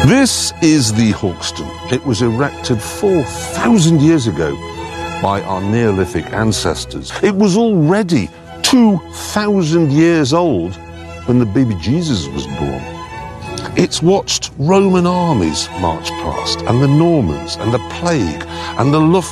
This is the Hawkston. It was erected 4,000 years ago by our Neolithic ancestors. It was already 2,000 years old when the baby Jesus was born. It's watched Roman armies march past, and the Normans, and the plague, and the Luftwaffe,